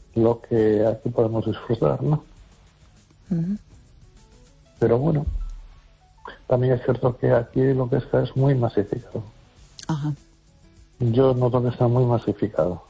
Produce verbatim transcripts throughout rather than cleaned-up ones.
lo que aquí podemos disfrutar, ¿no? Uh-huh. Pero bueno, también es cierto que aquí lo que está es muy masificado. Ajá. Yo noto que está muy masificado.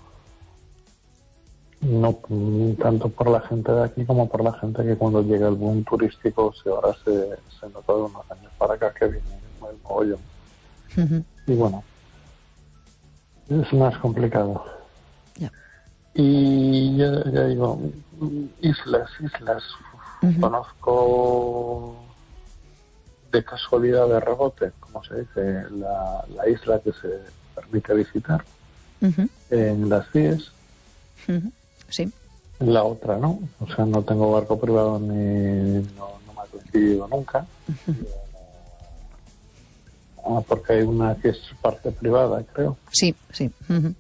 No tanto por la gente de aquí como por la gente que cuando llega el boom turístico se ahora se, se nota de unos años para acá que viene el mogollón. Uh-huh. Y bueno, es más complicado. Yeah. Y ya, ya digo, islas, islas. Uh-huh. Conozco de casualidad, de rebote, como se dice, la, la isla que se permite visitar uh-huh. en las C I E S. Uh-huh. Sí. La otra no, o sea, no tengo barco privado ni no, no me ha coincidido nunca. Uh-huh. Ah, porque hay una que es parte privada, creo. Sí, sí. Uh-huh.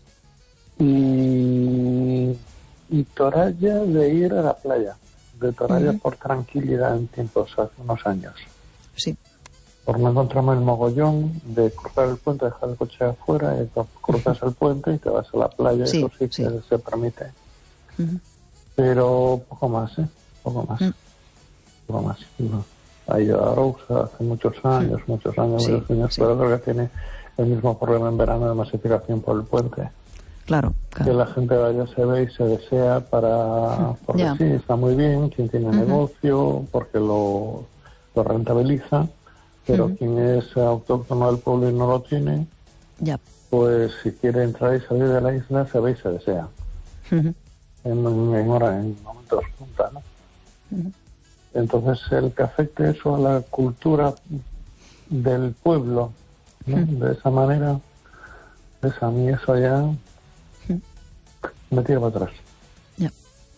Y, y Toralla de ir a la playa. De Toralla uh-huh. por tranquilidad en tiempos, hace unos años. Sí. Por no encontrarme el mogollón de cruzar el puente, dejar el coche afuera, y cruzas el puente y te vas a la playa, sí, eso sí, sí. que se permite. Uh-huh. Pero poco más, ¿eh? Poco más. Uh-huh. Poco más. No. Ha ido a Arousa hace muchos años, uh-huh. muchos años, sí, muchos años, sí. pero creo que tiene el mismo problema en verano de masificación por el puente. Claro, claro. Que la gente vaya, se ve y se desea para... Porque yeah. sí, está muy bien, quien tiene uh-huh. negocio, porque lo, lo rentabiliza, pero uh-huh. quien es autóctono del pueblo y no lo tiene, yeah. pues si quiere entrar y salir de la isla, se ve y se desea. Uh-huh. En, en, hora, en momentos punta, ¿no? Uh-huh. Entonces, el que afecte eso a la cultura del pueblo, ¿no? Uh-huh. De esa manera, pues a mí eso ya... me tiro para atrás. Yeah.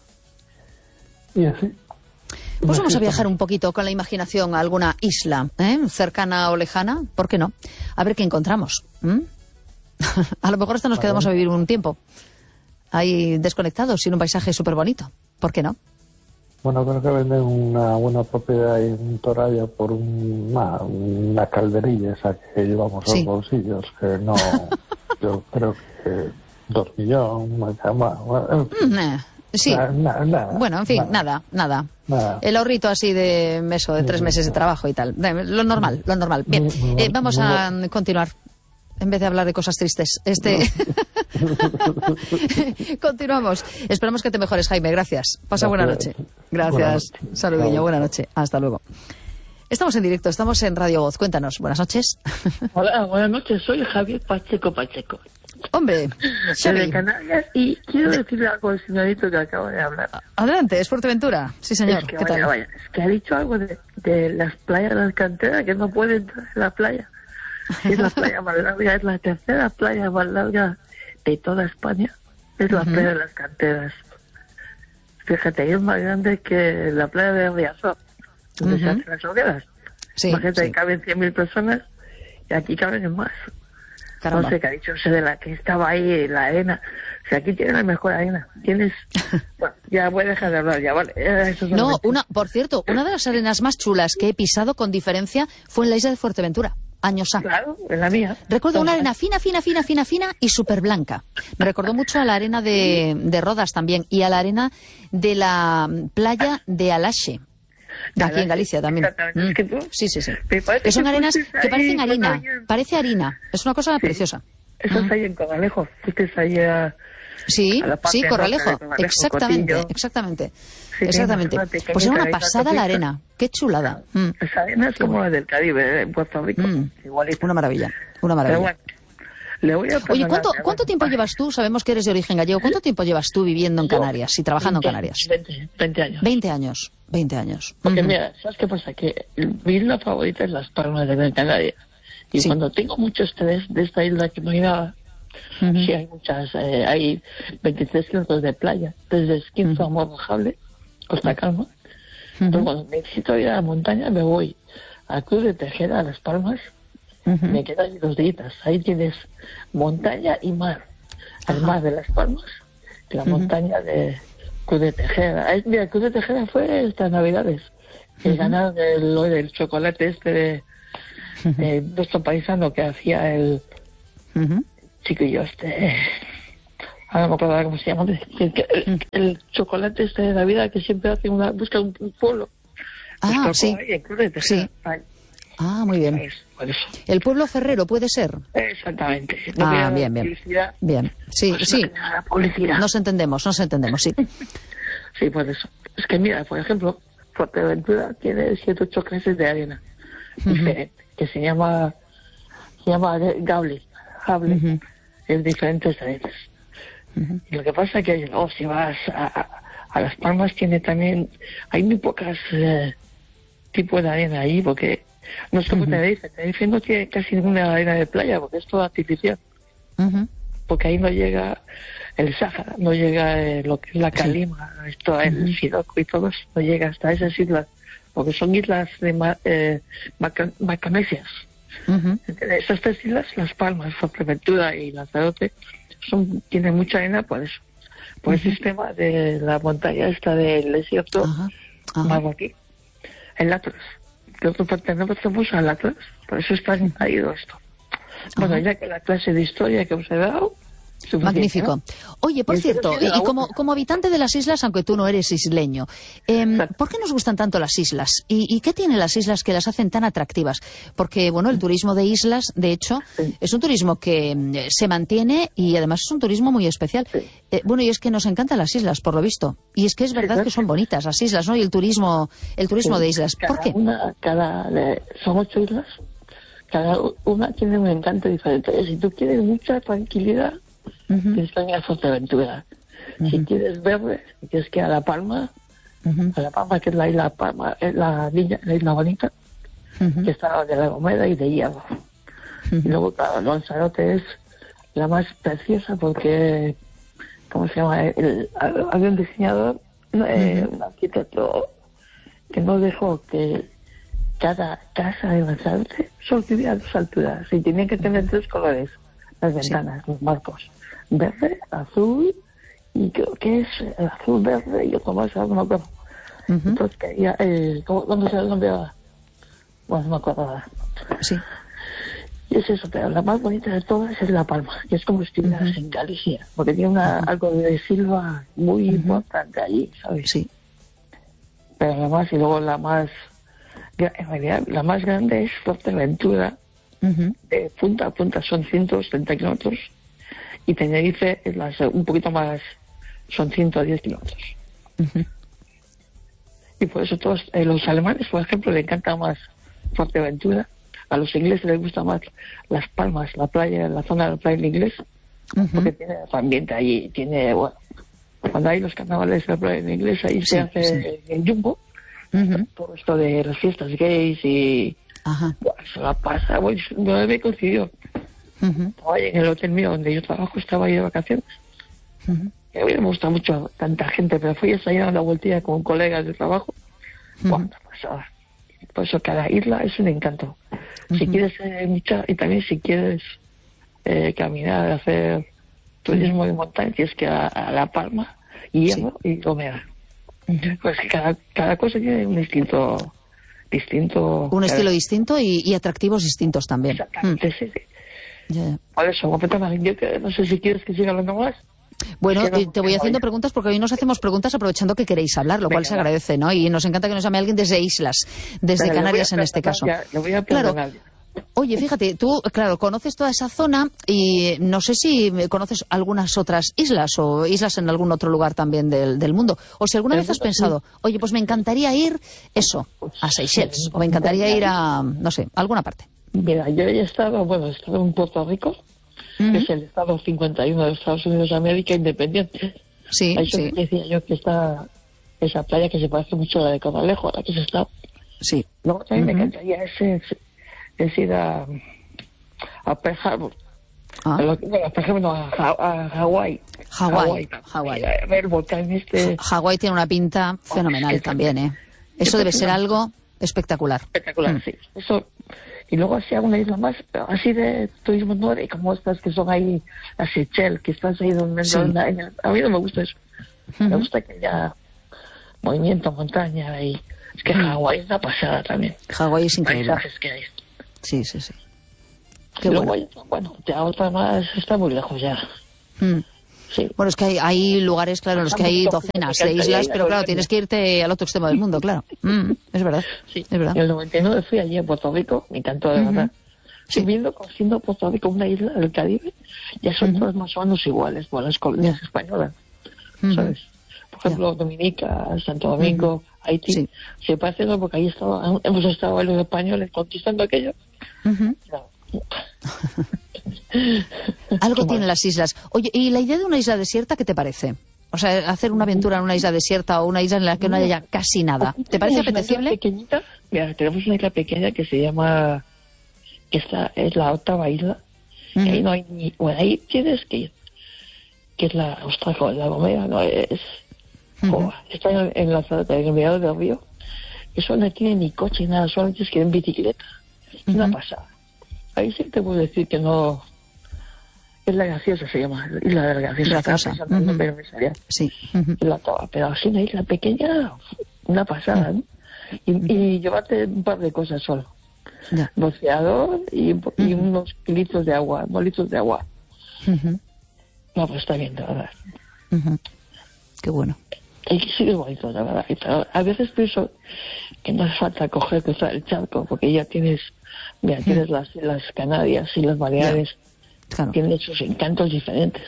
Y así. Pues vamos a viajar un poquito con la imaginación a alguna isla, ¿eh? Cercana o lejana, ¿por qué no? A ver qué encontramos. ¿Mm? A lo mejor hasta nos vale. quedamos a vivir un tiempo ahí desconectados, sin un paisaje súper bonito. ¿Por qué no? Bueno, creo que venden una buena propiedad en Toralla por un, una, una calderilla esa que llevamos sí. a los bolsillos, que no, yo creo que dos millones, más, bueno, sí, nada, nada, nada, bueno, en fin, nada, nada, nada. El ahorrito así de meso, de tres meses de trabajo y tal, lo normal, lo normal. Bien, eh, vamos a continuar. En vez de hablar de cosas tristes, este continuamos. Esperamos que te mejores, Jaime. Gracias. Pasa buena noche. Gracias. Saludillo. Buena noche. Hasta luego. Estamos en directo. Estamos en Radio Voz. Cuéntanos. Buenas noches. Hola. Buenas noches. Soy Javier Pacheco Pacheco. Hombre, de Canarias, y quiero decirle algo al señorito que acaba de hablar. Adelante. Es Fuerteventura. Sí, señor. Es que ¿Qué vaya, tal? Vaya. Es que ha dicho algo de, de las playas de las canteras, que no puede entrar en la playa. Es la playa más larga, es la tercera playa más larga de toda España. Es la uh-huh. playa de las canteras. Fíjate, es más grande que la playa de Riazor, donde uh-huh. se hacen las hogueras. Sí, Imagínate, sí. que caben cien mil personas y aquí caben más. Caramba. No sé qué ha dicho ese de la que estaba ahí, la arena. O sea, aquí tienes la mejor arena. Tienes... Bueno, ya voy a dejar de hablar, ya, vale. Eso no, una, por cierto, una de las arenas más chulas que he pisado con diferencia fue en la isla de Fuerteventura. Años A. Claro, en la mía. Recuerdo una arena fina, fina, fina, fina, fina y súper blanca. Me recordó mucho a la arena de, de Rodas también y a la arena de la playa de Alaxe, de aquí en Galicia también. Mm. Es que tú, sí, sí, sí. Que son arenas que parecen harina, parece harina. Es una cosa sí. preciosa. Eso mm. es ahí en Corralejo. Fuiste ahí a... Sí, a sí, Corralejo. Corralejo exactamente, Cotillo. exactamente. Sí, exactamente. Pues era una pasada la arena. Qué chulada. Mm. Esa arena es como la del Caribe, en Puerto Rico. Mm. Igualito. Una maravilla, una maravilla. Pero bueno, le voy a Oye, ¿cuánto, ¿cuánto tiempo llevas tú? Sabemos que eres de origen gallego. ¿Cuánto tiempo llevas tú viviendo en Canarias y trabajando veinte, en Canarias? veinte, veinte años. veinte años. veinte años. Porque uh-huh. mira, ¿sabes qué pasa? Que mi isla favorita es Las Palmas de Gran Canaria. Y sí. cuando tengo mucho estrés de esta isla que me iba... Uh-huh. Sí, hay muchas, eh, hay veintitrés kilómetros de playa, desde Esquinzo uh-huh. a Morrojable, Costa Calma. Uh-huh. Entonces, cuando necesito ir a la montaña, me voy a Cruz de Tejeda, a Las Palmas, uh-huh. me quedo ahí dos días. Ahí tienes montaña y mar. El uh-huh. mar de Las Palmas, y la uh-huh. montaña de Cruz de Tejeda. Ahí, mira, Cruz de Tejeda fue estas Navidades, que uh-huh. ganaron el, el chocolate este de, uh-huh. de nuestro paisano que hacía el... Uh-huh. chiquillo este ahora no me acuerdo cómo se llama, el, el, el chocolate este de Navidad que siempre hace una, busca un, un pueblo. Ah, sí. Sí. Ah, muy bien. Pues, el pueblo ferrero puede ser. Exactamente. No ah, bien, bien. Bien. Sí, pues sí. No nos entendemos, nos entendemos, sí. Sí, por eso. Es que mira, por ejemplo, Fuerteventura tiene siete ocho clases de arena uh-huh. diferentes, que se llama se llama Gable, Gable, uh-huh. en diferentes arenas. Uh-huh. Y lo que pasa es que oh, si vas a, a, a Las Palmas tiene también, hay muy pocas eh, tipos de arena ahí, porque no es como uh-huh. Tenerife, Tenerife no tiene casi ninguna arena de playa, porque es todo artificial. Uh-huh. Porque ahí no llega el Sáhara, no llega eh, lo que es la Calima, sí. esto, uh-huh. el Siroco y todo eso, no llega hasta esas islas, porque son islas de ma, eh, maca, macanesias. Uh-huh. Esas tres islas, Las Palmas, Fuerteventura y Lanzarote, son, tienen mucha arena por eso, por uh-huh. el sistema de la montaña esta del desierto uh-huh. uh-huh. marroquí, el Atlas. Nosotros pertenecemos al Atlas, por eso está añadido esto. Bueno, uh-huh. ya que la clase de historia que os he dado... Magnífico. ¿No? Oye, por cierto, y, y como, como habitante de las islas, aunque tú no eres isleño, eh, ¿por qué nos gustan tanto las islas? ¿Y, ¿Y qué tienen las islas que las hacen tan atractivas? Porque, bueno, el turismo de islas, de hecho, sí. es un turismo que eh, se mantiene y además es un turismo muy especial. Sí. Eh, bueno, y es que nos encantan las islas, por lo visto. Y es que es verdad sí, que son bonitas las islas, ¿no? Y el turismo, el turismo sí. de islas. ¿Por cada qué? Una, cada, son ocho islas. Cada una tiene un encanto diferente. Si tú quieres mucha tranquilidad, uh-huh. tienes que ir a Fuerteventura. Uh-huh. Si quieres verde, tienes que ir a La Palma, uh-huh. a La Palma, que es la isla Palma, es la niña, la isla bonita, uh-huh. que está de La Gomera y de Hierro. Uh-huh. Y luego, claro, Lanzarote es la más preciosa porque, ¿cómo se llama? El, el, había un diseñador, uh-huh. eh, un arquitecto, que no dejó que cada casa de Lanzarote solo tuviera dos alturas y tenía que tener tres colores. Las ventanas, sí. los marcos, verde, azul y creo que es el azul verde y otro más, no me acuerdo. Uh-huh. Entonces quería, eh, ¿cómo, ¿dónde se lo enviaba? Bueno, no me acuerdo ahora. Sí. Y es eso, pero la más bonita de todas es La Palma, que es como si estuvieras uh-huh. en Galicia, porque tiene una, uh-huh. algo de silva muy uh-huh. importante allí, ¿sabes? Sí. Pero la más, y luego la más, en realidad, la más grande es Fuerteventura. Uh-huh. De punta a punta son ciento treinta kilómetros y Tenerife es la, un poquito más, son ciento diez kilómetros. Uh-huh. Y por eso todos eh, los alemanes, por ejemplo, le encanta más Fuerteventura, a los ingleses les gusta más Las Palmas, la playa, la zona de la playa en inglés, uh-huh. porque tiene ambiente allí, tiene, bueno, cuando hay los carnavales de la playa en inglés, ahí sí, se hace sí. el jumbo, uh-huh. todo esto de las fiestas gays y Ajá. Bueno, se la pasa, bueno, no me coincidió. Uh-huh. Estaba ahí en el hotel mío donde yo trabajo, estaba ahí de vacaciones. Uh-huh. Y a mí me gusta mucho tanta gente, pero fui a salir a una vueltilla con colegas de trabajo. Uh-huh. Bueno, pues, por eso cada isla es un encanto. Uh-huh. Si quieres eh, mucha, y también si quieres eh, caminar, hacer turismo de montaña, tienes que ir a, a La Palma, Hierro sí. y Gomera. Uh-huh. Pues que cada, cada cosa tiene un distinto... distinto un estilo eh, distinto y, y atractivos distintos también. Exactamente, mm. sí, sí. Yeah. Por eso, yo que, no sé si quieres que siga hablando más. Bueno, te, te voy haciendo preguntas porque hoy nos hacemos preguntas aprovechando que queréis hablar, lo Venga, cual se agradece, ¿no? Y nos encanta que nos llame alguien desde islas, desde Venga, Canarias en este caso. Ya, le voy a claro. Oye, fíjate, tú, claro, conoces toda esa zona y no sé si conoces algunas otras islas o islas en algún otro lugar también del, del mundo. O si alguna vez has pensado, oye, pues me encantaría ir, eso, a Seychelles, o me encantaría ir a, no sé, a alguna parte. Mira, yo he estado, bueno, he estado en Puerto Rico, uh-huh. que es el estado cincuenta y uno de Estados Unidos de América, independiente. Sí, Ahí sí. decía yo que está esa playa que se parece mucho a la de Corralejo, a la que se está. Sí. Luego también uh-huh. me encantaría ese... es ir a, a Pearl Harbor. Ah. A lo, bueno, por ejemplo, a, a, a Hawái. Hawái. Hawái. A ver el volcán este. Hawái tiene una pinta fenomenal oh, también, ¿eh? Eso debe ser algo espectacular. Espectacular, mm. sí. Eso. Y luego así hago una isla más, así de turismo nórdico, como estas que son ahí, las Seychelles, que estás ahí donde... Sí. En, en, a mí no me gusta eso. Uh-huh. Me gusta que haya movimiento, montaña y... Es que Hawái es una pasada también. Hawái es increíble. Paisajes que hay. Sí, sí, sí. Qué Luego, bueno. bueno, ya otra más está muy lejos ya. Mm. Sí. Bueno, es que hay, hay lugares, claro, en los que hay docenas de islas, pero claro, tienes que irte al otro extremo del mundo, claro. Mm, es verdad. Sí. Es verdad. En el noventa y nueve fui allí a Puerto Rico, me encantó de verdad. Uh-huh. Sí. Viendo, siendo Puerto Rico una isla del Caribe, ya son uh-huh. todas más o menos iguales, bueno, las colonias yeah. españolas, uh-huh. ¿sabes? Por ejemplo, yeah. Dominica, Santo Domingo, uh-huh. Haití, sí. se parece, ¿no? Porque ahí estaba, hemos estado los españoles conquistando aquello. Uh-huh. Claro. Algo tienen las islas. Oye, ¿y la idea de una isla desierta qué te parece? O sea, hacer una aventura en una isla desierta o una isla en la que no haya casi nada. ¿Te parece apetecible? Una isla pequeñita, mira, tenemos una isla pequeña que se llama, que esta es la octava isla. Uh-huh. Ahí no hay ni, bueno, ahí tienes que ir, que es la, ostras, la Gomera, no es, uh-huh. oh, está en, en la en el mediado del río. Eso no tiene ni coche ni nada, solamente es que en bicicleta. Uh-huh. Una pasada. Ahí sí te puedo decir que no. Es la graciosa, se llama. Isla de la graciosa. graciosa. Uh-huh. Pero me salía. Sí. Uh-huh. La toda, pero así una isla pequeña, una pasada, ¿no? Y, uh-huh. y llevarte un par de cosas solo. Yeah. Boceador y, uh-huh. y unos litros de agua, dos litros de agua. Uh-huh. No, pues está bien, de verdad. Uh-huh. Qué bueno. Y sí es bonito, la verdad. Pero a veces pienso que no hace falta coger, cruzar el charco, porque ya tienes, mira, uh-huh. tienes las, las Canarias y las Baleares. Yeah. Claro. Tienen sus encantos diferentes.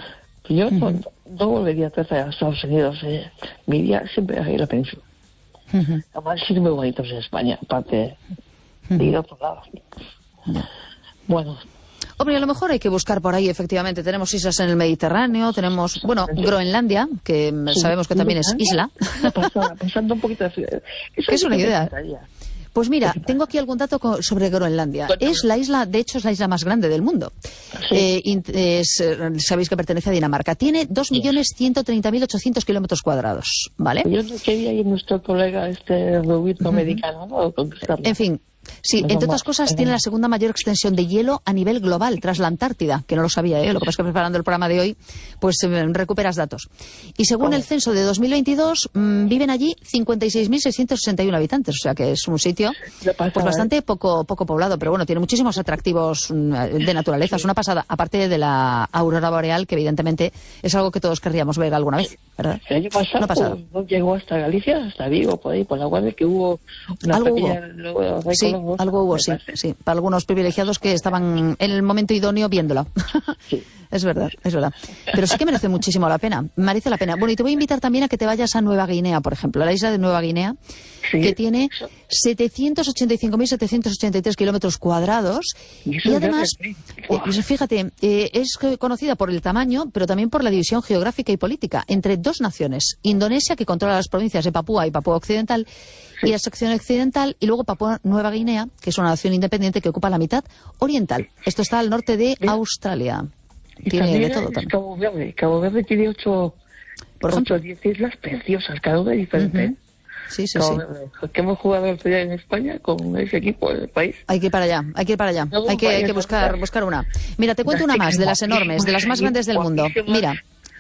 Yo uh-huh. no, no volvería a tratar a Estados Unidos. Eh. Mi iría siempre a ir a la península. Uh-huh. Además, sí muy bonitos en España, aparte uh-huh. de ir a otro lado. Uh-huh. Bueno. Hombre, a lo mejor hay que buscar por ahí, efectivamente. Tenemos islas en el Mediterráneo, tenemos, bueno, Groenlandia, que sí, sabemos que también es isla. Pasada, pensando un poquito de... Eso es una idea. Pues mira, tengo aquí algún dato sobre Groenlandia. Es la isla, de hecho, es la isla más grande del mundo. Sí. Eh, es, sabéis que pertenece a Dinamarca. Tiene dos millones ciento treinta mil ochocientos kilómetros cuadrados, ¿vale? Yo no quería ir nuestro colega, este rubito americano, ¿no? En fin. Sí, entre otras cosas, tiene la segunda mayor extensión de hielo a nivel global, tras la Antártida, que no lo sabía, ¿eh? Lo que pasa es que preparando el programa de hoy, pues eh, recuperas datos. Y según ¿Cómo? el censo de dos mil veintidós, mmm, viven allí cincuenta y seis mil seiscientos sesenta y uno habitantes, o sea que es un sitio pues bastante poco, poco poblado, pero bueno, tiene muchísimos atractivos de naturaleza, es una pasada, aparte de la aurora boreal, que evidentemente es algo que todos querríamos ver alguna vez, ¿verdad? El año pasado, pasado. no llegó hasta Galicia, hasta Vigo, por ahí, por la Guardia, que hubo una ¿Algo pequeña... Hubo? Sí. Algo hubo, sí, sí, para algunos privilegiados que estaban en el momento idóneo viéndola. Sí. Es verdad, es verdad. Pero sí que merece muchísimo la pena, merece la pena. Bueno, y te voy a invitar también a que te vayas a Nueva Guinea, por ejemplo, a la isla de Nueva Guinea, sí. que tiene setecientos ochenta y cinco mil setecientos ochenta y tres kilómetros cuadrados. Y, y además, eh, fíjate, eh, es conocida por el tamaño, pero también por la división geográfica y política entre dos naciones. Indonesia, que controla las provincias de Papúa y Papúa Occidental, sí. y la sección occidental, y luego Papúa Nueva Guinea, que es una nación independiente que ocupa la mitad oriental. Esto está al norte de Australia. Y tiene también de todo también. Cabo Verde. Cabo Verde tiene ocho, por ejemplo, ocho, diez islas preciosas, cada una diferente. Uh-huh. Sí, sí, Cabo sí. Verde. Que hemos jugado en España con ese equipo del país. Hay que ir para allá, hay que ir para allá. No, hay que, hay que buscar, buscar una. Mira, te cuento una más, de las enormes, de las más grandes del mundo. Mira.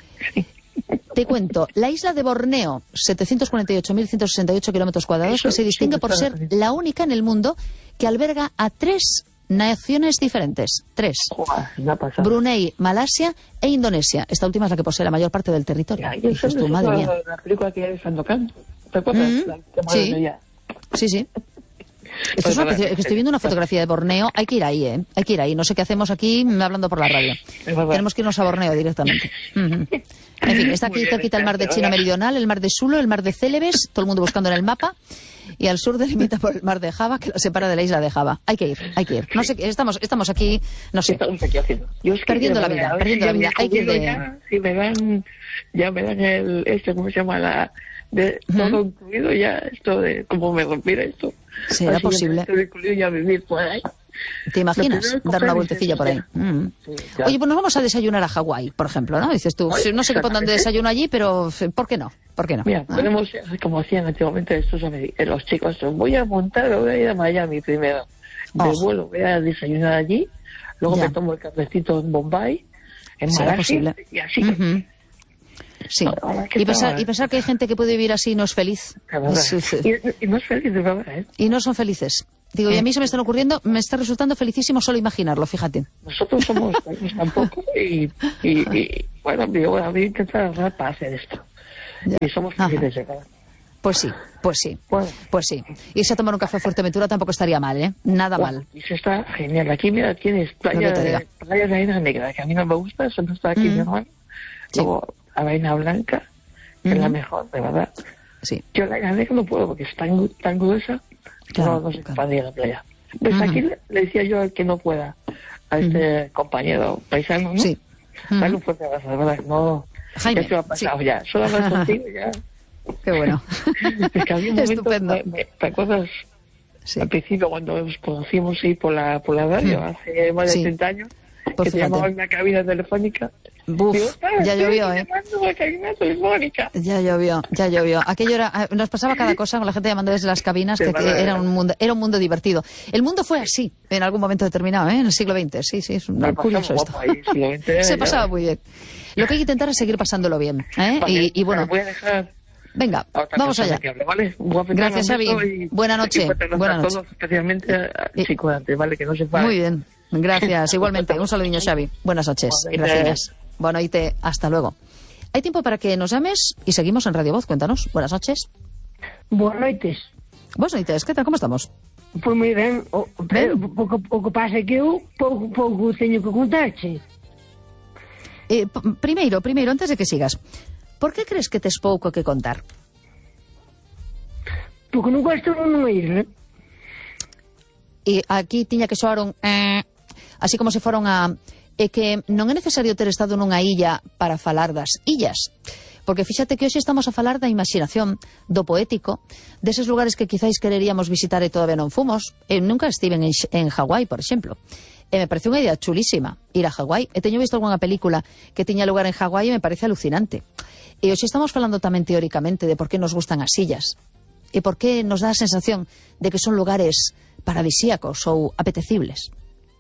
Te cuento, la isla de Borneo, setecientos cuarenta y ocho mil ciento sesenta y ocho kilómetros cuadrados, que se distingue por ser la única en el mundo que alberga a tres naciones diferentes. Tres. Brunei, Malasia e Indonesia. Esta última es la que posee la mayor parte del territorio. Ya, dices tú, madre mía. La película que hay de Sandokan. ¿Te acuerdas? Mm-hmm. La que sí. sí, sí. Esto es una, estoy viendo una fotografía de Borneo. Hay que ir ahí, ¿eh? Hay que ir ahí. No sé qué hacemos aquí hablando por la radio. Tenemos que irnos a Borneo directamente. Uh-huh. En fin, está aquí cerquita el mar de China Meridional, el mar de Sulu, el mar de Celebes, todo el mundo buscando en el mapa. Y al sur delimita por el mar de Java, que lo separa de la isla de Java. Hay que ir, hay que ir. No sé, estamos, estamos aquí, no sé, Yo es que perdiendo la vida, perdiendo la vida. Hay que ir de... Ya, si me dan, ya me dan el, este, ¿cómo se llama? La, de uh-huh. todo incluido ya, esto de cómo me rompiera esto. ¿Será así posible? Ya incluido ya vivir por ahí. ¿Te imaginas dar una vueltecilla por ahí? Mm. Sí, claro. Oye, pues nos vamos a desayunar a Hawái, por ejemplo, ¿no? Dices tú, no sé qué pondrán de desayuno allí, pero ¿por qué no? ¿Por qué no? Mira, ¿Ah? podemos, como hacían antiguamente estos los chicos, voy a montar, voy a ir a Miami primero. De oh. vuelo, voy a desayunar allí, luego ya. me tomo el cafecito en Bombay, en Malasia, y así. Uh-huh. Sí, y pensar, y pensar que hay gente que puede vivir así y no es feliz. Es, es, y, y no es feliz, de verdad, ¿eh? Y no son felices. Digo, y a mí se me están ocurriendo, me está resultando felicísimo solo imaginarlo, fíjate. Nosotros somos tampoco y, y, y bueno, digo, voy a intentar ahorrar para hacer esto. Ya. Y somos felices de llegar. Pues sí, pues sí, bueno. pues sí. Irse a tomar un café a Fuerteventura tampoco estaría mal, ¿eh? Nada bueno, mal. Y eso está genial. Aquí, mira, tienes playa, no de, playa de arena negra, que a mí no me gusta, eso no está aquí, mm. mi hermano. Sí. Luego, arena blanca, que mm-hmm. es la mejor, de verdad. Sí. Yo la arena negra no puedo porque es tan, tan gruesa que claro, no, no se claro. ir a la playa. Pues uh-huh. aquí le, le decía yo al que no pueda, a este uh-huh. compañero paisano, ¿no? Sí. Uh-huh. Dale un fuerte abrazo, de verdad, no... Jaime, ya se me ha pasado, sí. ya. Solo hablar contigo, ya... Qué bueno. Es que había un momento, estupendo. Me, me, ¿te acuerdas? Sí. Al principio, cuando nos conocimos ahí por la, por la radio, uh-huh. hace más de sí. treinta años, pues que fíjate. Te llamaban una cabina telefónica... Buf, digo, ya llovió, ¿eh? Ya llovió, ya llovió. Aquello era, nos pasaba cada cosa con la gente llamando desde las cabinas, que, que era un mundo, era un mundo divertido. El mundo fue así en algún momento determinado, ¿eh? En el siglo veinte, sí, sí, es un curioso esto. Ahí, veinte, se pasaba muy bien. Lo que hay que intentar es seguir pasándolo bien, ¿eh? Vale, y, y bueno, voy a dejar venga, vamos allá. Hable, ¿vale? Gracias, Xavi. Buena noche. Buena noche. Todos, especialmente a chicos antes, ¿vale? Que no se paren. Muy bien. Gracias, igualmente. Un saludinho, Xavi. Buenas noches. Gracias. Bueno, y te, hasta luego. Hay tiempo para que nos llames y seguimos en Radio Voz. Cuéntanos. Buenas noches. Buenas noites. Buenas noites. ¿Qué tal? ¿Cómo estamos? Pois moi ben. O, o, o que pasa é que eu pouco, pouco teño que contarche. Eh, primeiro, primeiro, antes de que sigas, por que crees que tes pouco que contar? Porque non gosto nunha isla. E aquí tiña que soar un... Eh, así como se fora unha... É que non é necesario ter estado nunha illa para falar das illas. Porque fíxate que hoxe estamos a falar da imaginación, do poético, deses lugares que quizáis quereríamos visitar e todavía non fomos. Eu nunca estive en, en Hawái, por exemplo. E me parece unha idea chulísima ir a Hawái. E teño visto algunha película que tiña lugar en Hawái e me parece alucinante. E hoxe estamos falando tamén teóricamente de por que nos gustan as illas. E por que nos dá a sensación de que son lugares paradisíacos ou apetecibles.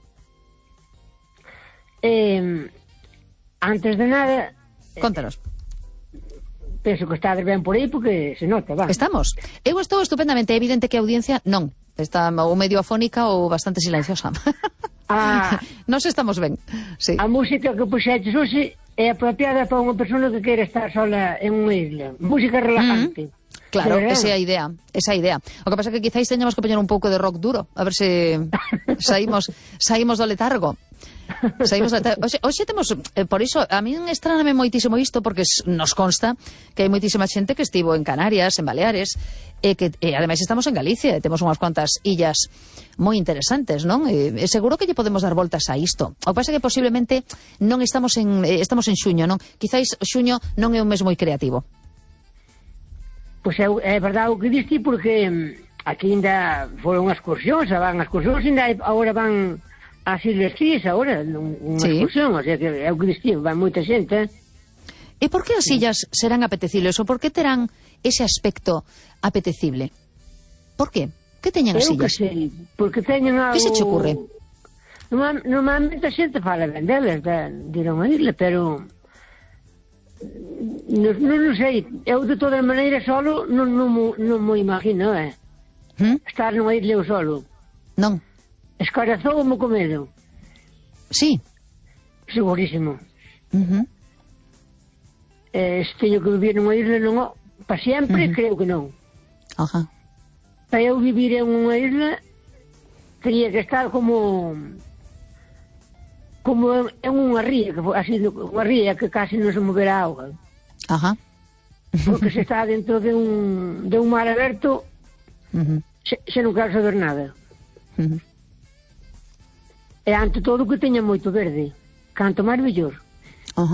Eh, antes de nada... Contanos. Penso que estades ben por aí porque se nota, va. Estamos. Eu estou estupendamente, é evidente que a audiencia non. Está ou medio afónica ou bastante silenciosa. Ah, Nos estamos ben. Sí. A música que puxeches hoxe é apropiada para unha persona que quere estar sola en unha isla. Música relajante. Mm-hmm. Claro, esa é a idea, esa é a idea. O que pasa é que quizáis teñamos que poñer un pouco de rock duro, a ver se saímos saímos do letargo. Saímos do letargo. Oxe, oxe temos, eh, por iso, a min estráname moitísimo isto, porque nos consta que hai moitísima xente que estivo en Canarias, en Baleares, e que e ademais estamos en Galicia, e temos unhas cuantas illas moi interesantes, non? E, e seguro que lle podemos dar voltas a isto. O que pasa é que posiblemente non estamos en eh, estamos en xuño, non? Quizáis xuño non é un mes moi creativo. Pois é, é verdade o que diste, porque aquí ainda foron as excursións, van as excursións, ainda agora van ás Islas Cíes, agora, unha sí. excursión, o sea, que é o que diste, van moita xente. E por que as illas serán apetecibles, ou por que terán ese aspecto apetecible? Por que? Que teñen as Eu illas? Que sei, porque teñen algo... Que se che ocurre? Normal, normalmente a xente fala ben delas, de, de ir a unha isla, pero... Non, non, non sei, eu de todas maneiras solo non, non, non mo imagino, eh? ¿Mm? Estar nunha isla eu solo. Non. Escorazou mo co medo. Sí. Segurísimo. Uh-huh. Eh, se teño que vivir nunha isla, non, para sempre, uh-huh. creo que non. Ajá. Para eu vivir en unha isla, teria que estar como... como en unha ría, que así, unha ría que casi non se movera a auga. Ajá. Porque se está dentro de un, de un mar aberto, uh-huh. se, se non quero saber nada. Uh-huh. E ante todo que teña moito verde. Canto máis mellor. Ajá.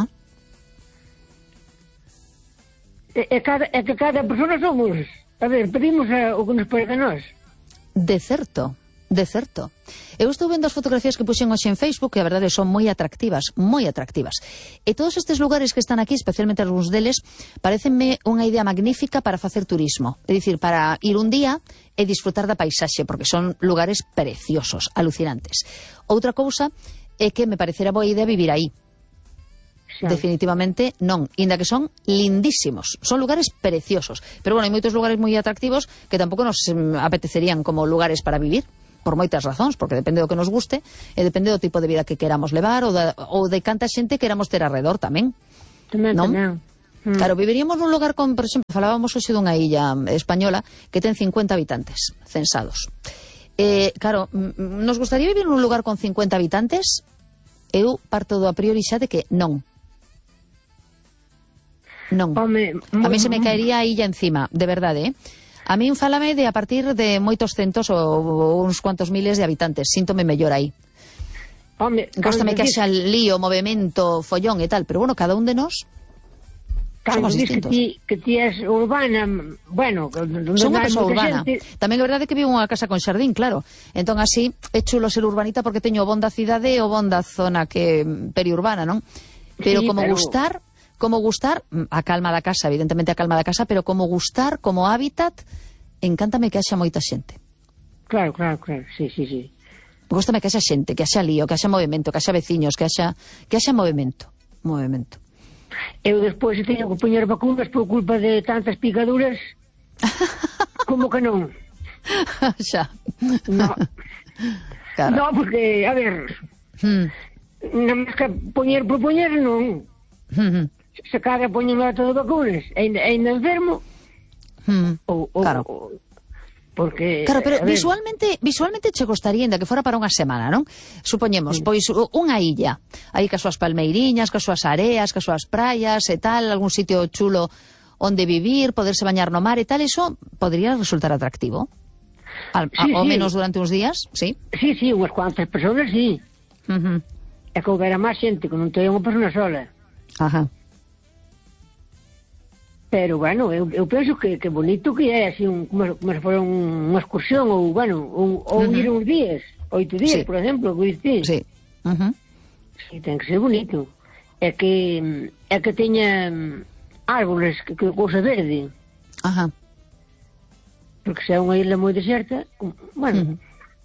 E, e, cada, e que cada persona somos... A ver, pedimos a, o que nos parece a nós. De certo. De certo. Eu estou vendo as fotografías que puxen hoxe en Facebook e a verdade son moi atractivas, moi atractivas. E todos estes lugares que están aquí, especialmente algúns deles, parecenme unha idea magnífica para facer turismo. É dicir, para ir un día e disfrutar da paisaxe, porque son lugares preciosos, alucinantes. Outra cousa é que me parecerá boa idea vivir aí. Sí. Definitivamente non, inda que son lindísimos, son lugares preciosos, pero bueno, hai moitos lugares moi atractivos que tampouco nos apetecerían como lugares para vivir. por moitas razóns, porque depende do que nos guste, e depende do tipo de vida que queramos levar, ou de, ou de canta xente queramos ter arredor tamén. Tamén, non? tamén. Mm. Claro, viviríamos nun lugar con, por exemplo, falábamos hoxe dunha illa española que ten cincuenta habitantes censados. Eh, claro, nos gustaría vivir nun lugar con cincuenta habitantes? Eu parto do a priori xa de que non. Non. Home, a mí se me caería a illa encima, de verdade, eh? A min fálame de a partir de moitos centos ou, ou uns cuantos miles de habitantes. Síntome mellor aí. Home, Góstame que haxa lío, movimento, follón e tal, pero bueno, cada un de nós somos distintos. Que ti, que ti es urbana, bueno, son unha persoa urbana. Xente... Tamén é verdade que vivo unha casa con xardín, claro. Entón así é chulo ser urbanita porque teño o bon da cidade e o bon da zona que periurbana, non? Pero sí, como pero... gustar... Como gustar, a calma da casa, evidentemente a calma da casa, pero como gustar, como hábitat, encántame que haxa moita xente. Claro, claro, claro, sí, sí, sí. Gústame que haxa xente, que haxa lío, que haxa movimento, que haxa veciños, que haxa, que haxa movimento, movimento. Eu despois teño que poñer vacunas por culpa de tantas picaduras, como que non? Xa. No. Claro. No, porque, a ver, hmm. non máis que poñer por poñer, non. Hmm. Se cada poñen lá todo vacunas e ainda enfermo hmm. ou, ou, claro. ou, porque claro, pero visualmente visualmente che gostaría ainda que fora para unha semana, non? Supoñemos, sí. Pois unha illa aí cas súas palmeiriñas, cas súas areas, cas súas praias e tal, algún sitio chulo onde vivir, poderse bañar no mar e tal, eso podría resultar atractivo al, sí, a, ao sí. menos durante uns días, sí? Sí, sí, unhas cuantas persoas, sí. Uh -huh. É que houbera máis xente, que non teña unha persona sola. Ajá. Pero, bueno, eu, eu penso que, que bonito que é, así, un, como, como se fora un, unha excursión, ou, bueno, un, ou uh -huh. ir uns días, oito días, sí. por exemplo, que diste. Sí. Uh -huh. Sí, ten que ser bonito. É que, é que teña árboles, que, que cousa verde. Ajá. Porque se é unha isla moi deserta, bueno... Uh -huh.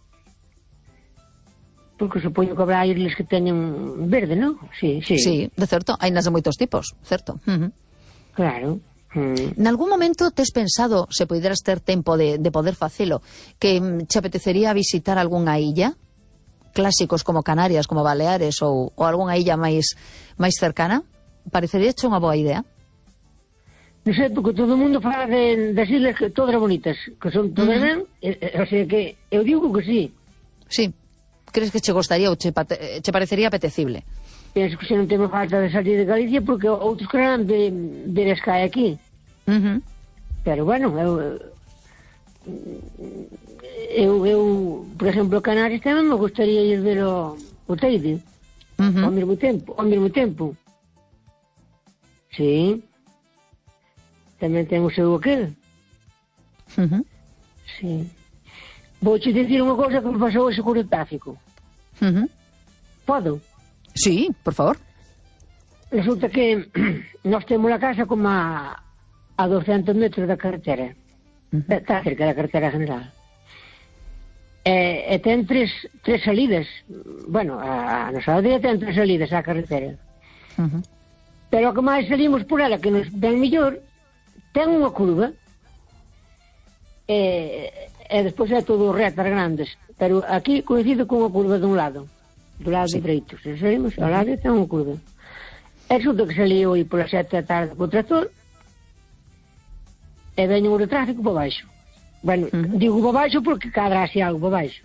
Porque supoño que habrá islas que teñen verde, non? Sí, sí. Sí, de certo, hai nas de moitos tipos, certo. Uh -huh. Claro. Mm. Nalgún momento tes pensado, se poideras ter tempo de, de poder facelo, que che apetecería visitar algunha illa? Clásicos como Canarias, como Baleares ou, ou algunha illa máis máis cercana? Parecería che unha boa idea? Non sei, porque todo o mundo fala de, das islas que todas bonitas, que son todas uh -huh. ben, e, o sea que eu digo que sí. Sí. Crees que che gostaría ou che, che parecería apetecible? Penso que se non temos falta de salir de Galicia porque outros querán de, de les cae aquí. Uh -huh. Pero bueno, eu, eu, eu por exemplo, Canarias tamén me gustaría ir ver o, o Teide uh -huh. ao mesmo tempo, ao mesmo tempo. Sí. Tamén ten o seu aquel. Uh -huh. Sí. Vou te dicir unha cosa que me pasou hoxe con o tráfico. Uh -huh. Podo? Sí, por favor. Resulta que nós temos a casa como a, a doscientos metros da carretera. Uh -huh. Está cerca da carretera general. E, e ten tres, tres salidas. Bueno, a, a nosa aldea ten tres salidas á carretera. Uh -huh. Pero o que máis salimos por ela, que nos ven mellor, ten unha curva. E... e despois é todo retas grandes, pero aquí coincide con unha curva dun lado, do lado sí. dereito, se saímos ao lado ten unha curva. É xusto que salí hoy polas sete da tarde co tractor e veño o tráfico por baixo. Bueno, uh -huh. digo por baixo porque cadra así algo por baixo.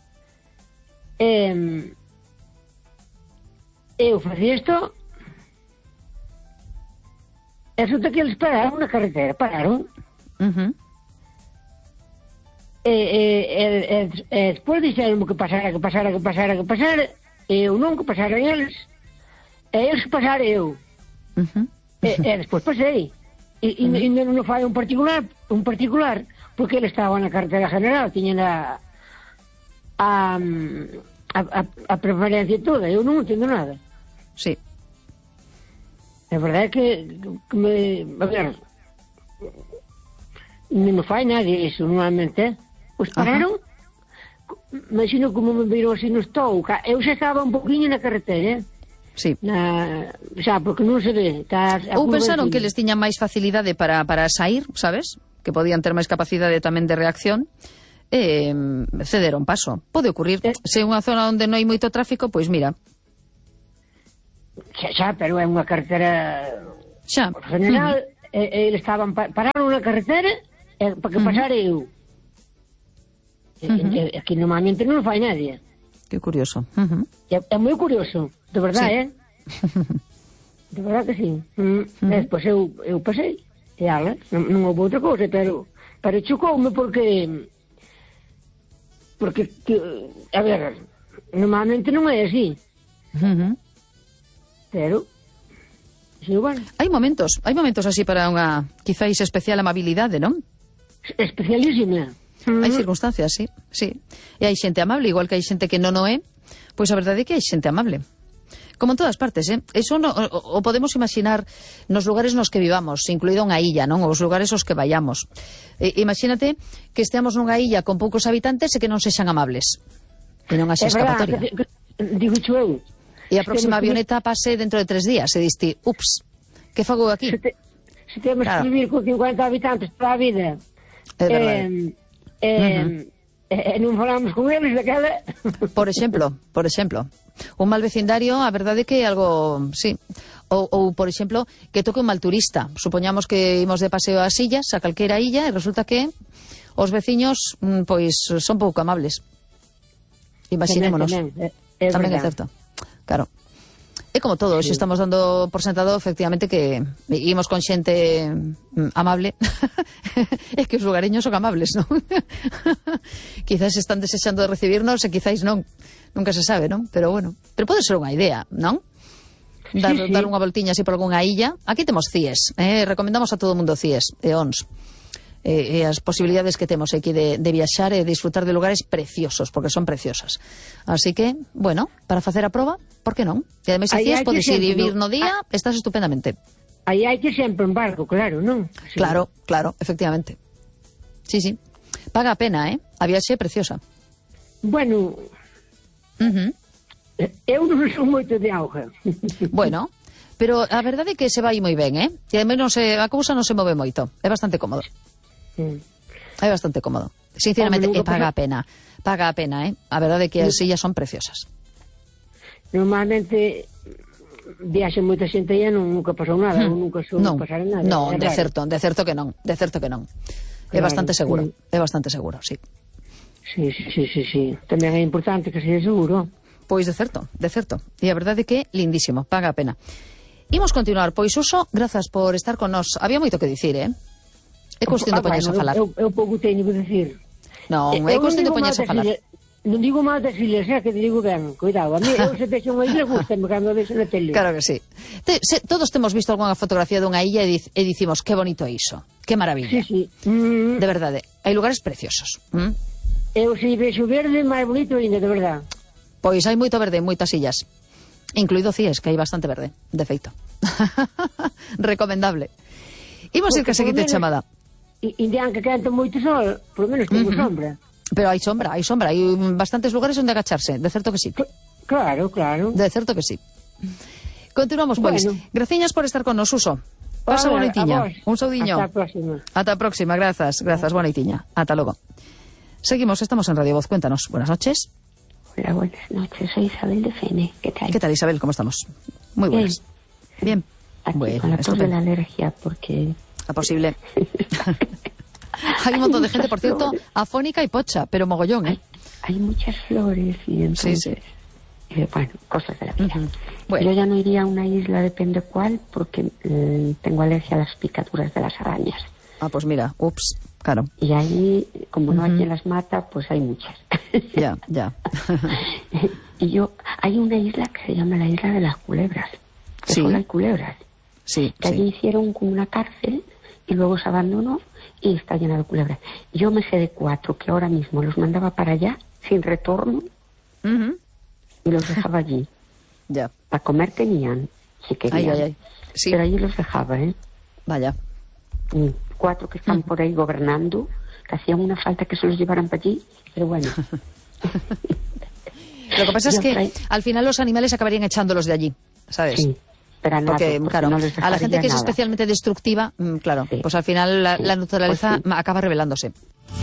E, eu facía isto e resulta que eles pararon na carretera, pararon. Uh -huh. E, e, e, e, e despois dixeron que pasara, que pasara, que pasara, que pasara, e eu non, que pasara eles, e eles que pasara eu. Uh -huh. e, e despois pasei. E, e, uh -huh. e non fai un particular, un particular, porque ele estaba na carretera general, tiña a, a, a, a preferencia toda, eu non entendo nada. Sí. A verdade é que, que me, a ver, non me fai nadie iso, normalmente, pois pararon, imagino como me virou así no estou, eu xa estaba un poquinho na carretera, sí. na, xa, porque non se ve. Tá, ou pensaron que les tiñan máis facilidade para, para sair, sabes? Que podían ter máis capacidade tamén de reacción, eh, ceder un paso. Pode ocurrir. Eh. Se é unha zona onde non hai moito tráfico, pois mira. Xa, xa, pero é unha carretera xa. general, uh-huh. e, eles estaban pa, pararon na carretera e, para que uh-huh. pasara eu. E, uh-huh. e, aquí normalmente non fai nadie. Que curioso. Uh-huh. É, é moi curioso, de verdade, sí. eh? De verdade que sí. Uh-huh. E despois eu, eu pasei, e ala, non, non houve outra cousa, pero, pero chocoume porque, porque, que, a ver, normalmente non é así. Uh-huh. Pero, sí, bueno. Hai momentos, hai momentos así para unha, quizáis, especial amabilidade, non? Especialísima. Uh-huh. Hai circunstancias, sí, sí. E hai xente amable, igual que hai xente que non o é, pois a verdade é que hai xente amable. Como en todas partes, eh? Eso no, o, o podemos imaginar nos lugares nos que vivamos, incluído unha illa, non? Os lugares aos que vayamos. Eh, imagínate que esteamos nunha illa con poucos habitantes e que non sexan amables. E non haxe escapatoria. Digo eu. E a próxima avioneta pase dentro de tres días. E diste, ups, que fago aquí? Se, te, se temos claro. que vivir con cincuenta habitantes toda a vida, é verdade. Eh, eh, uh-huh. eh, non falamos con eles daquela... Por exemplo, por exemplo, un mal vecindario, a verdade é que é algo, sí. Ou, ou, por exemplo, que toque un mal turista. Supoñamos que imos de paseo ás illas, a calquera illa, e resulta que os veciños, pois, son pouco amables. Imaginémonos. Tamén, tamén, é, é tamén é certo. Claro. É como todo, sí. Se estamos dando por sentado efectivamente que imos con xente amable. É que os lugareños son amables, non? Quizás están desexando de recibirnos e quizás non. Nunca se sabe, non? Pero bueno, pero pode ser unha idea, non? Dar, sí, sí. dar unha voltiña así por algunha illa. Aquí temos C I E S, eh? Recomendamos a todo o mundo C I E S e O N S. E, e as posibilidades que temos aquí de, de viaxar e disfrutar de lugares preciosos, porque son preciosas. Así que, bueno, para facer a proba, por que non? E ademais, si C I E S, podes ir e vivir no día, ah, estás estupendamente. Aí hai que sempre en barco, claro, non? Sí. Claro, claro, efectivamente. Sí, sí. Paga a pena, eh? A viaxe é preciosa. Bueno, uh-huh. eu non son moito de auga. Bueno, pero a verdade é que se vai moi ben, eh? E ademais non se, a cousa non se move moito. É bastante cómodo. Mm. É bastante cómodo. Sinceramente, e paga a pena. Paga a pena, eh? A verdade é que as sillas son preciosas. Normalmente viaxe moita xente e non nunca pasou nada, hmm. ou nunca sou non, pasar nada. Non, de certo, de certo que non, de certo que non. Claro, é bastante seguro, sí. É bastante seguro, sí. Sí, sí, sí, sí, sí. Tamén é importante que seja seguro. Pois de certo, de certo. E a verdade é que lindísimo, paga a pena. Imos continuar, pois Uso, grazas por estar con nós. Había moito que dicir, eh? É cuestión de poñerse a falar. Eu, eu pouco teño que dicir. Non, é cuestión de poñerse a falar. Non digo mal das ilhas, é que te digo ben. Cuidado, a mí eu se vexo unha ilha gustame cando vexo na tele. Claro que sí. Te, se, todos temos visto algunha fotografía dunha illa e, dic, e dicimos, que bonito iso, que maravilla. Sí, sí. Mm. De verdade, hai lugares preciosos. Mm? Eu se vexo verde, máis bonito ainda, de verdade. Pois hai moito verde en moitas illas. Incluído C I E S, que hai bastante verde, de feito. Recomendable. Imos ir que a seguinte chamada. Indian que quenta moito sol, por lo menos tengo uh-huh. sombra. Pero hai sombra, hai sombra, hai bastantes lugares onde agacharse, de certo que sí. Claro, claro. De certo que sí. Continuamos, pois. Bueno. Graciñas por estar con nos, Uso. Pasa boa noitiña. Un saudiño. Ata a próxima. Ata a próxima, grazas, grazas, boa noitiña. Ata logo. Seguimos, estamos en Radio Voz, cuéntanos. Buenas noches. Hola, buenas noches, soy Isabel de Fene. ¿Qué tal? ¿Qué tal, Isabel? ¿Cómo estamos? Muy buenas. Bien. Bien. Aquí bueno, con la tos de la alergia, porque... A posible. Hay un montón de gente, por cierto, afónica y pocha, pero mogollón, ¿eh? Hay, hay muchas flores y entonces... Sí, sí. Eh, bueno, cosas de la vida. Uh-huh. Bueno. Yo ya no iría a una isla, depende cuál, porque eh, tengo alergia a las picaduras de las arañas. Ah, pues mira, ups, claro. Y ahí, como no uh-huh. hay quien las mata, pues hay muchas. Ya, ya. Y yo, hay una isla que se llama la Isla de las Culebras. Que sí. Solo hay culebras. Sí, que sí. allí hicieron como una cárcel y luego se abandonó y está llena de culebras. Yo me sé de cuatro que ahora mismo los mandaba para allá sin retorno uh-huh. y los dejaba allí. Ya. Para comer tenían, si querían. Ay, ay, ay. Sí. Pero allí los dejaba, ¿eh? Vaya. Y cuatro que están uh-huh. por ahí gobernando, que hacían una falta que se los llevaran para allí, pero bueno. Lo que pasa es que trae... al final los animales acabarían echándolos de allí, ¿sabes? Sí. Pero nada, porque, porque claro, no a la gente que nada. es especialmente destructiva, claro, sí. Pues al final la, sí. la naturaleza pues sí. acaba revelándose.